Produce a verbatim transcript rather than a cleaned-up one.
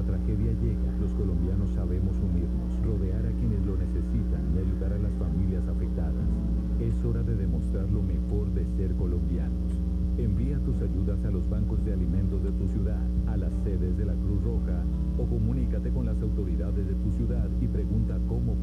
tragedia llega, los colombianos sabemos unirnos, rodear a quienes lo necesitan y ayudar a las familias afectadas. Es hora de demostrar lo mejor de ser colombianos. Envía tus ayudas a los bancos de alimentos de tu ciudad, a las sedes de la Cruz Roja o comunícate con las autoridades de tu ciudad y pregunta cómo